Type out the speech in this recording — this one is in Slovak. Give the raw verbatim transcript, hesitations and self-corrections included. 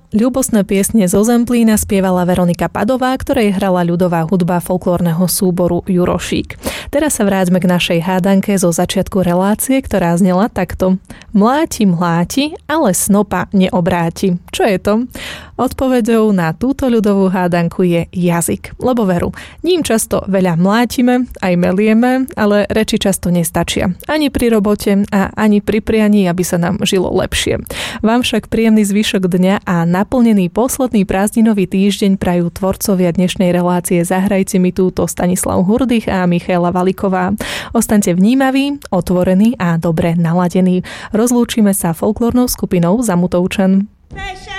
Ľúbostné piesne zo Zemplína spievala Veronika Padová, ktorej hrala ľudová hudba folklórneho súboru Jurošík. Teraz sa vráťme k našej hádanke zo začiatku relácie, ktorá znela takto. Mláti, mláti, ale snopa neobráti. Čo je to? Odpoveďou na túto ľudovú hádanku je jazyk. Lebo veru, ním často veľa mlátime, aj melieme, ale reči často nestačia. Ani pri robote a ani pri prianí, aby sa nám žilo lepšie. Vám však príjemný zvyšok dňa a naplnený posledný prázdninový týždeň prajú tvorcovia dnešnej relácie Zahrajci mi túto Stanislav Hurdych a Michaela Valiková. Ostaňte vnímaví, otvorení a dobre naladení. Rozlúčime sa folklórnou skupinou Zamutovčan.